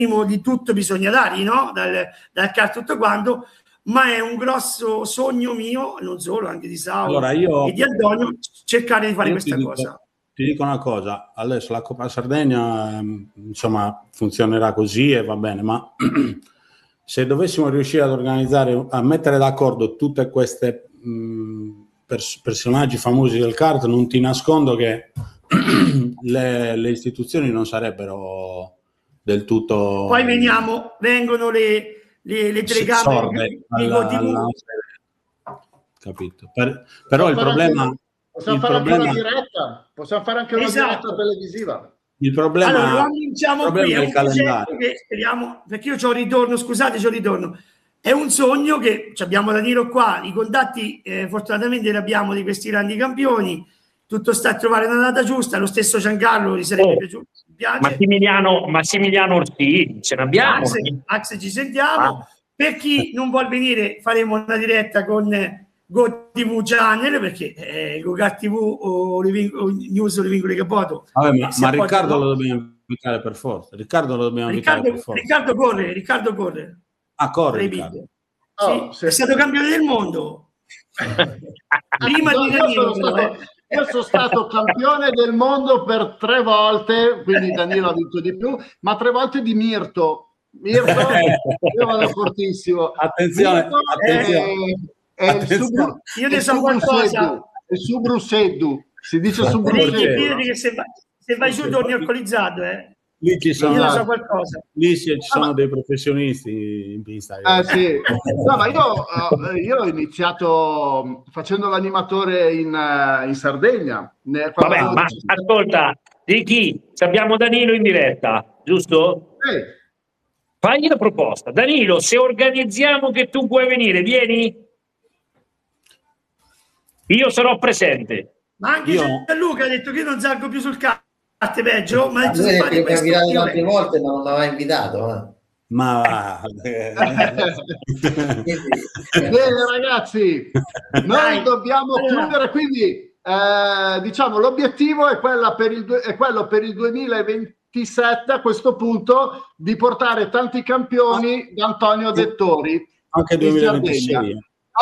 di tutto bisogna dargli, no? Dal kart tutto quanto, ma è un grosso sogno mio, non solo, anche di Saulo e di Antonio, cercare di fare questa cosa. Ti dico una cosa, adesso la Coppa Sardegna insomma funzionerà così e va bene, ma se dovessimo riuscire ad organizzare, a mettere d'accordo tutte queste personaggi famosi del kart, non ti nascondo che le istituzioni non sarebbero del tutto... Poi vengono le telecamere capito. Però il problema... Possiamo fare anche una diretta, diretta televisiva. Il problema, allora, lo annunciamo qui, è un calendario che speriamo, perché io c'ho un ritorno, scusate, c'ho un ritorno. È un sogno che abbiamo Danilo qua, i contatti fortunatamente li abbiamo di questi grandi campioni, tutto sta a trovare una data giusta, lo stesso Giancarlo gli sarebbe piaciuto, Massimiliano Orsini, ce n'abbiamo. Axe ci sentiamo, per chi non vuol venire faremo una diretta con GoTV Channel, perché GoKart TV o News o le Vincoli Capoto. Ma Riccardo lo dobbiamo invitare per forza. Riccardo corre. Ah, corre Riccardo. Sì, è stato campione del mondo. Prima di Danilo. Io sono stato campione del mondo per 3 volte, quindi Danilo ha vinto di più, ma 3 volte di Mirto. Io vado fortissimo. Attenzione. Io ne so qualcosa. È su Brusseddu, si dice su Brusseddu. Che se vai giù torni alcolizzato, Lì ci sono, io ne so qualcosa. Lì ci sono dei professionisti in pista. Sì. No, ma io ho iniziato facendo l'animatore in Sardegna. Vabbè, ma ascolta, Ricky, abbiamo Danilo in diretta, giusto? Fagli la proposta. Danilo, se organizziamo che tu puoi venire, vieni? Io sarò presente. Ma anche Luca ha detto che io non salgo più sul kart, peggio. Ma lui è che mi ha invitato tante volte, ma non mi aveva invitato. Ma bene ragazzi, noi dobbiamo chiudere, quindi diciamo l'obiettivo è quello per il 2027 a questo punto di portare tanti campioni da Antonio Dettori. Anche 2026.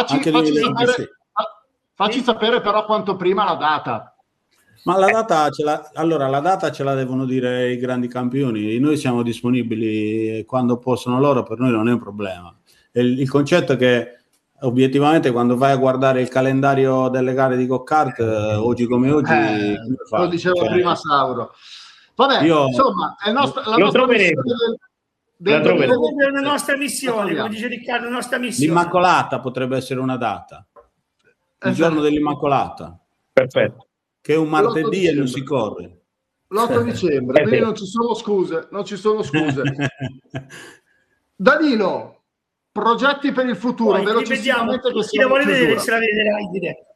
Facci sapere però quanto prima la data. Ma la data la data ce la devono dire i grandi campioni. Noi siamo disponibili quando possono loro, per noi non è un problema. Il concetto è che obiettivamente quando vai a guardare il calendario delle gare di go-kart, oggi come oggi... lo diceva prima Sauro. Vabbè, insomma, è la nostra missione come dice Riccardo, la nostra missione. L'Immacolata potrebbe essere una data. Il giorno dell'Immacolata. Perfetto. Che è un martedì e non si corre. L'8 dicembre, quindi non ci sono scuse. Danilo, progetti per il futuro, velocissimamente, che chi la vuole vedere se la vedrà in diretta.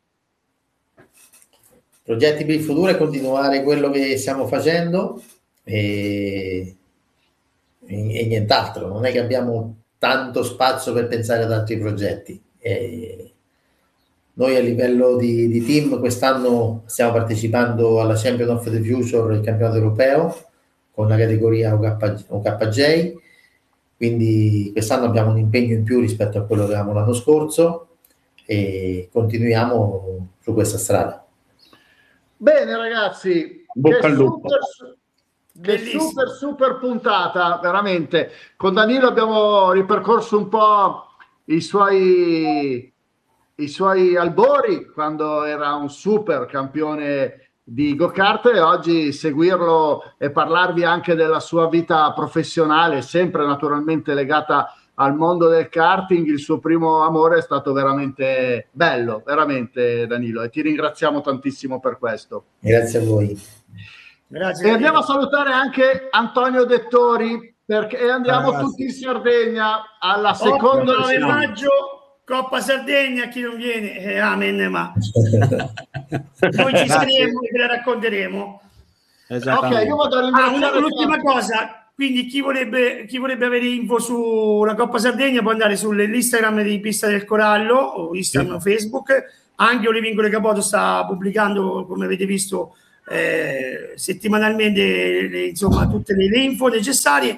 Progetti per il futuro è continuare quello che stiamo facendo e nient'altro. Non è che abbiamo tanto spazio per pensare ad altri progetti. Noi a livello di team quest'anno stiamo partecipando alla Champion of the Future, il campionato europeo, con la categoria OKJ, quindi quest'anno abbiamo un impegno in più rispetto a quello che avevamo l'anno scorso e continuiamo su questa strada. Bene ragazzi, bocca al lupo. Super puntata, veramente. Con Danilo abbiamo ripercorso un po' i suoi albori quando era un super campione di go-kart, e oggi seguirlo e parlarvi anche della sua vita professionale, sempre naturalmente legata al mondo del karting. Il suo primo amore è stato veramente bello, veramente, Danilo, e ti ringraziamo tantissimo per questo. Grazie a voi. Grazie. E andiamo a salutare anche Antonio Dettori, perché andiamo tutti in Sardegna alla seconda 9 maggio Coppa Sardegna. Chi non viene amen, ma noi ci saremo e ve la racconteremo. Ok, io vado a ringraziare l'ultima cosa, quindi chi vorrebbe avere info sulla Coppa Sardegna può andare sull'Instagram di Pista del Corallo o Instagram o Facebook. Anche Olivingole Capoto sta pubblicando, come avete visto, settimanalmente insomma tutte le info necessarie.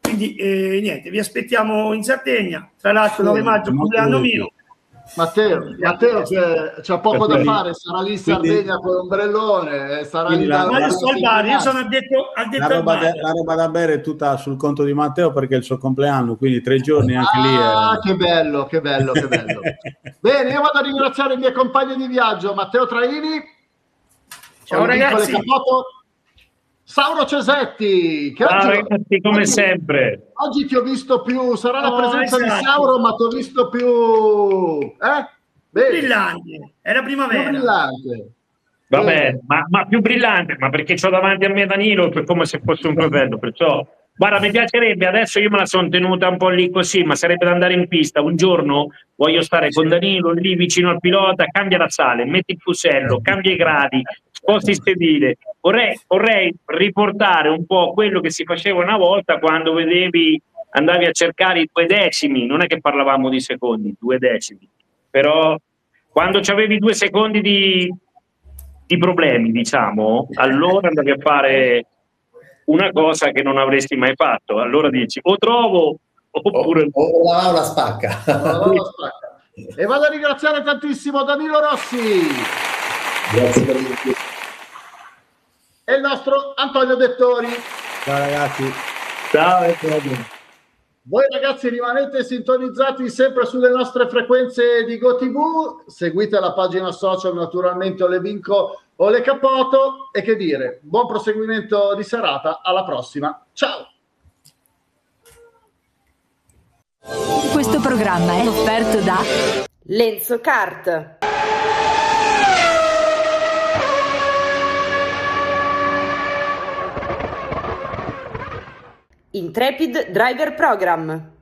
Quindi niente, vi aspettiamo in Sardegna, tra l'altro 9 maggio, compleanno mio. Matteo che c'ha poco da fare, sarà lì in Sardegna con l'ombrellone, sarà lì ma io sto al bar, io sono addetto la roba da bere è tutta sul conto di Matteo perché è il suo compleanno, quindi 3 giorni anche lì che bello bene, io vado a ringraziare i miei compagni di viaggio, Matteo Traini, ciao ragazzi, Capoto, Sauro Cesetti, che ciao ragazzi, come sempre oggi ti ho visto più, sarà la presenza di Sauro, ma ti ho visto più brillante, era primavera, più brillante. Vabbè, ma più brillante, ma perché c'ho davanti a me Danilo, che è come se fosse un fratello, perciò guarda, mi piacerebbe, adesso io me la sono tenuta un po' lì così, ma sarebbe da andare in pista un giorno, voglio stare con Danilo lì vicino al pilota, cambia la sale, metti il fusello, cambia i gradi, sposti il sedile, vorrei riportare un po' quello che si faceva una volta quando andavi a cercare i 2 decimi, non è che parlavamo di secondi, 2 decimi, però quando c'avevi 2 secondi di problemi, diciamo, allora andavi a fare una cosa che non avresti mai fatto, allora dici o trovo oppure o la spacca. E vado a ringraziare tantissimo Danilo Rossi, grazie per l'invito, e il nostro Antonio Dettori. Ciao ragazzi, ciao. Voi ragazzi rimanete sintonizzati sempre sulle nostre frequenze di GoTV, seguite la pagina social naturalmente Ole Vinco Ole Capoto, e che dire, buon proseguimento di serata, alla prossima, ciao! Questo programma è offerto da Lenzo Kart. Intrepid Driver Program.